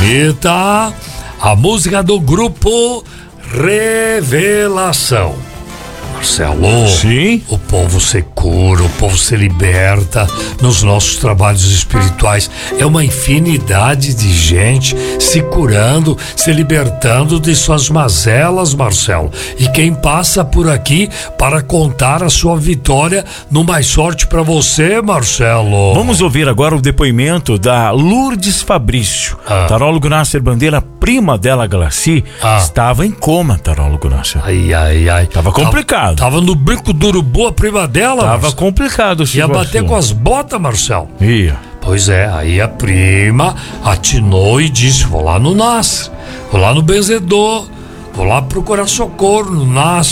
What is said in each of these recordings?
bonita. A música do grupo Revelação. Marcelo, sim? O povo se cura, o povo se liberta nos nossos trabalhos espirituais. É uma infinidade de gente se curando, se libertando de suas mazelas, Marcelo. E quem passa por aqui para contar a sua vitória no Mais Sorte para você, Marcelo. Vamos ouvir agora o depoimento da Lourdes Fabrício. Tarólogo Nasser Bandeira, prima dela, Glaci, estava em coma, tarólogo Nasser. Ai. Tava complicado. Tava no bico do urubu a prima dela. Tava Marcelo. Complicado. Ia bater com as botas, Marcelo. Ia. Pois é, aí a prima atinou e disse: vou lá no Nasce, vou lá no benzedor, vou lá procurar socorro no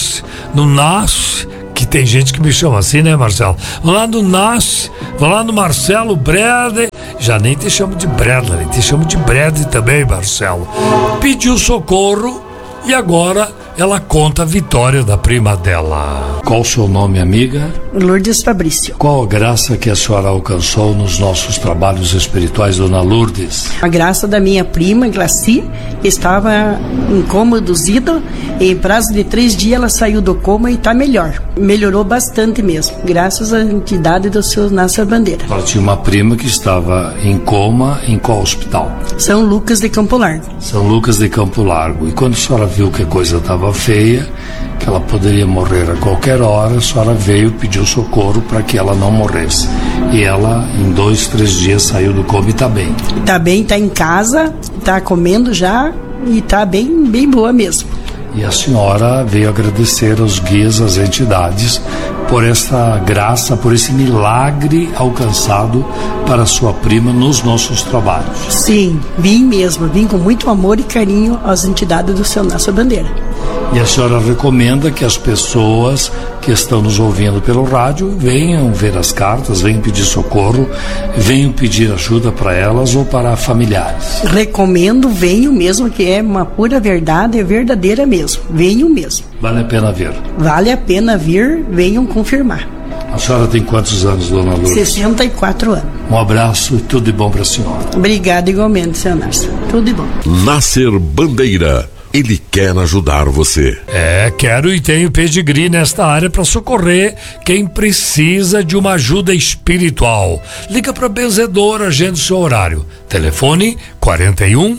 Nasce, que tem gente que me chama assim, né, Marcelo? Vou lá no Nasce, vou lá no Marcelo Breder, já nem te chamo de Bredler, te chamo de Breder também, Marcelo. Pediu socorro e agora ela conta a vitória da prima dela. Qual o seu nome, amiga? Lourdes Fabrício. Qual a graça que a senhora alcançou nos nossos trabalhos espirituais, dona Lourdes? A graça da minha prima, Glaci, estava em coma induzido. Em prazo de 3 dias ela saiu do coma e está melhor. Melhorou bastante mesmo, graças à entidade do seu Nasser Bandeira. Ela tinha uma prima que estava em coma em qual hospital? São Lucas de Campo Largo. São Lucas de Campo Largo. E quando a senhora viu que a coisa estava feia, que ela poderia morrer a qualquer hora, a senhora veio, pediu socorro para que ela não morresse. E ela, em 2, 3 dias, saiu do coma e está bem. Está bem, está em casa, está comendo já e está bem boa mesmo. E a senhora veio agradecer aos guias, às entidades, por esta graça, por esse milagre alcançado para sua prima nos nossos trabalhos. Sim, vim com muito amor e carinho às entidades do seu Nasser Bandeira. E a senhora recomenda que as pessoas que estão nos ouvindo pelo rádio venham ver as cartas, venham pedir socorro, venham pedir ajuda para elas ou para familiares. Recomendo, venham mesmo, que é uma pura verdade, é verdadeira mesmo. Venham mesmo. Vale a pena ver. Vale a pena vir, venham confirmar. A senhora tem quantos anos, dona Lourdes? 64 anos. Um abraço e tudo de bom para a senhora. Obrigada igualmente, senhor Nasser. Tudo de bom. Nasser Bandeira. Ele quer ajudar você. Quero e tenho pedigree nesta área para socorrer quem precisa de uma ajuda espiritual. Liga para Benzedor, agenda o seu horário. Telefone 41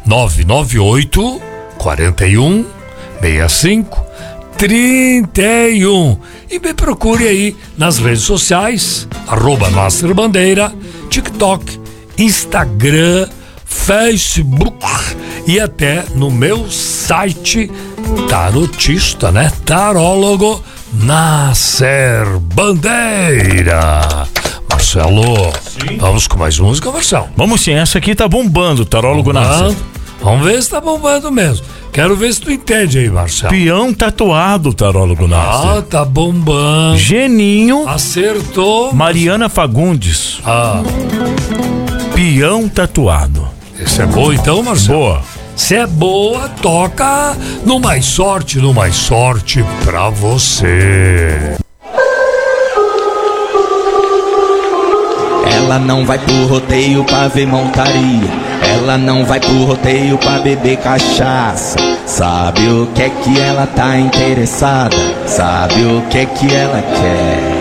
998 41 65 31. E me procure aí nas redes sociais, @Nasser Bandeira, TikTok, Instagram, Facebook e até no meu site tarotista, né? Tarólogo Nasser Bandeira. Marcelo, vamos com mais música, Marcelo? Vamos sim, essa aqui tá bombando, tarólogo Nasser. Vamos ver se tá bombando mesmo. Quero ver se tu entende aí, Marcelo. Peão tatuado, tarólogo Nasser. Tá bombando. Geninho. Acertou. Mariana Fagundes. Peão tatuado. Esse é bom então, Marcelo? Boa. Se é boa, toca no Mais Sorte pra você. Ela não vai pro rodeio pra ver montaria. Ela não vai pro rodeio pra beber cachaça. Sabe o que é que ela tá interessada? Sabe o que é que ela quer?